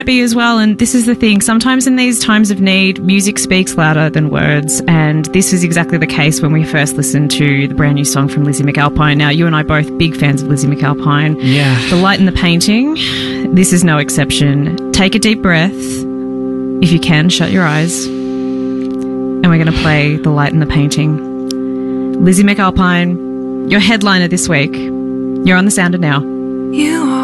Be as well, and this is the thing, sometimes in these times of need, music speaks louder than words, and this is exactly the case when we first listened to the brand new song from Lizzie McAlpine. Now, you and I both big fans of Lizzie McAlpine. Yeah. The Light in the Painting, this is no exception. Take a deep breath. If you can, shut your eyes. And we're going to play The Light in the Painting. Lizzie McAlpine, your headliner this week. You're on The Sounder now. You